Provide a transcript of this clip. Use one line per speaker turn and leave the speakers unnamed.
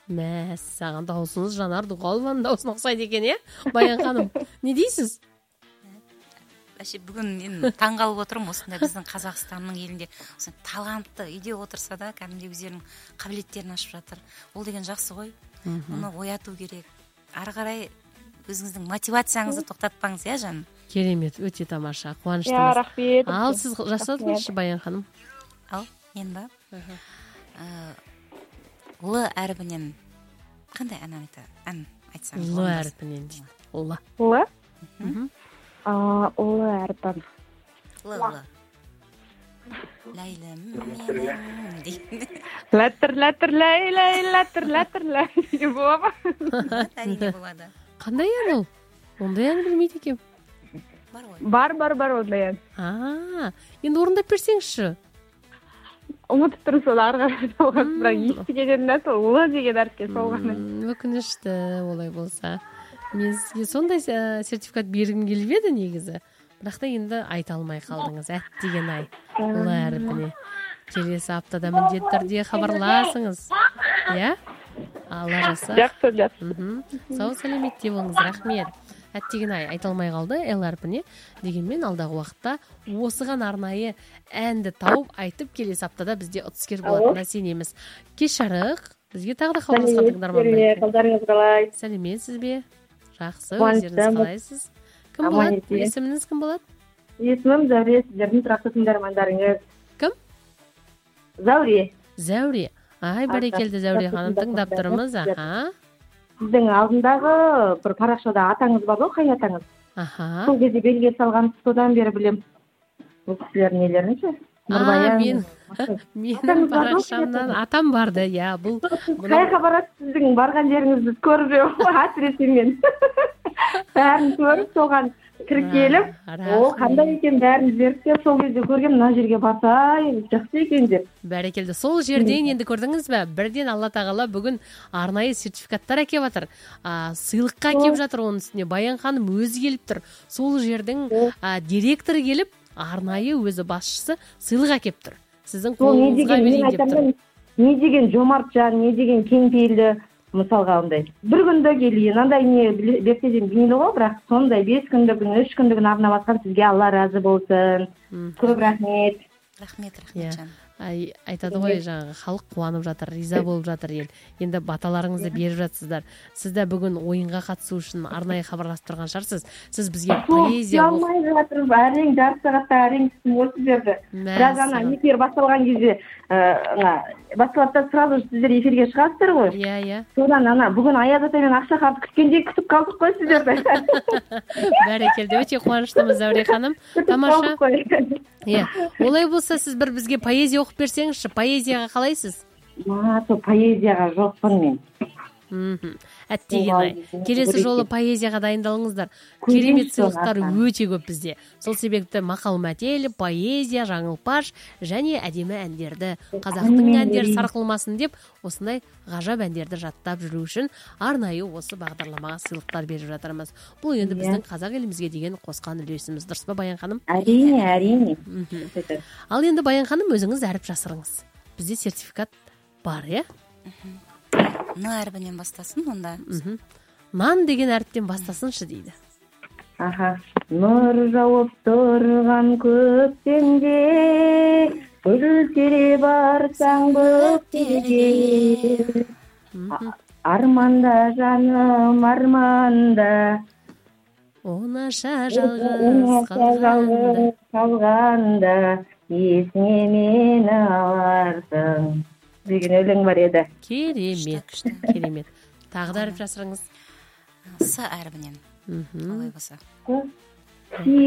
Мәссаған, даусыңыз Жанар Дұғалованың даусына ұқсайды екен, Баян ханым? Не дейсіз?
Вообще бүгін мен таңғалып отырмын, осындай біздің Қазақстанның елінде талантты үйде отырса да кәдімгідей өздерінің қабілеттерін ашып жатыр. Ол деген жақсы ғой. Оны ояту керек. Ары қарай өзіңіздің мотивацияңызды тоқтатпаңыз, жаным.
Керемет, өте тамаша, қуаныштымыз.
Рахмет.
Ал сіз жасадыңызшы, Баян ханым?
Ал, мен ба? Л әрпінен қандай ән айтсаңыз?
Л әрпінен дейді.
Л? Л әрпін.
Л. Ләйлім менің дейді.
Ләттір, ләй. Бола ма?
Әрине болады.
Қандай ән ол? Ондай ән білмейді екем.
Бар ғой.
Бар ондай ән.
Енді орындап берсеңізші.
Ұмытып тұрмын, сол арға соған, бірақ естігенімнен сол Л деген әріпке солғаны.
Өкінішті олай болса. Мен сізге сондай сертификат бергім келіп еді негізі. Бірақ та енді айта алмай қалдыңыз. Әттеген ай. Л әрпіне. Келесі аптада міндетті түрде хабарласыңыз. Алла жаса.
Жақсы.
Сау сәлеметте болыңыз, рахмет. Әттеген ай, айта алмай қалды Л әрпіне. Дегенмен алдағы уақытта осыған арнайы әнді тауып айтып келесі аптада бізде ұтыскер болатынына сенеміз. Кеш жарық. Бізге тағы да хабарласқан тыңдармандар.
Қалдарыңыз қалай?
Сәлеметсіз бе? Жақсы, өздеріңіз қалайсыз? Кім болады? Есіміңіз кім болады?
Есімім Зәуре, сіздердің тұрақты тыңдармандарыңыз.
Кім? Зәуре. Ай, бәрекелді Зәуре ханым, тыңдап тұрмыз.
Сіздің алдындағы бір парақшада атаңыз бар ғой, қайнатаңыз. Сол кезде белге салған, содан бері білем. Бұл кісілер нелерін ше?
Менің парақшамнан атам барды, бұл.
Қай хабарат сіздің барған жеріңізді көріп әсіресе мен. Бәрін көріп, соған кіркеліп, қандай екен бәрін зерттеп, сол кезде көрген, мына жерге барсай, жақсы екен деп.
Бәрекелді, сол жерден енді көрдіңіз бе? Бірден Алла тағала бүгін арнайы сертификаттар әкеп жатыр. Сыйлыққа әкеп жатыр, оның үстіне Баян ханым өзі келіп тұр. Сол жердің директоры келіп, арнайы өзі басшысы сыйлық әкеп тұр. Сіздің қолыңызға берейін деп тұр.
Не деген жомарт жан, не деген кеңпейілді, мысалға ондай. Бір күнді келейін, андай не бектеден беймейлі ғой, бірақ сондай 5 күндігін, 3 күндігін арнап атқан сізге Алла разы болсын. Көп рахмет.
Рахмет, жан.
Айтады ғой, жаңағы халық қуанып жатыр, риза болып жатыр ел. Енді баталарыңызды беріп жатсыздар. Сіз де бүгін ойынға қатысу үшін арнайы хабарласып тұрған шығарсыз. Сіз бізге поэзия
алмай жатырмын, әрең жарты сағатта әрең осы жерді. Бірақ эфир басталған кезде басталатта сразу сіздер эфирге шығасыздар ғой. Содан бүгін Аяз атамен Ақшақарды күткендей күтіп қалдық қой сіздерді.
Бәрекелді, өте қуаныштымыз Зәуре ханым. Тамаша. Олай болса сіз бір бізге поэзия оқып берсеңізші, поэзияға қалайсыз?
Сол поэзияға жоқпын мен.
Әттеген ай. Келесі жолы поэзияға дайындалыңыздар. Керемет сыйлықтар өте көп бізде. Сол себепті мақал мәтел, поэзия, жаңылпаш және әдемі әндерді, қазақтың әндері сарқылмасын деп, осындай ғажап әндерді жаттап жүру үшін арнайы осы бағдарламаға сыйлықтар беріп жатырмыз. Бұл енді біздің қазақ елімізге деген қосқан үлесіміз. Дұрыс па, Баян ханым?
Әрине.
Ал енді Баян ханым, өзіңіз әріп жасырыңыз. Бізде сертификат бар,
Н әрпінен бастасын онда.
Нан деген әріптен бастасыншы дейді.
Нұр жауып тұрған көктемде, гүлдері барсаң бөктерге. Арманда жаным, арманда,
оңаша жалғыз
қалғанда, есіңе мені аларсың деген өлең бар еді.
Керемет. Тағы да әріп жасырыңыз.
С әрпінен. Олай болса.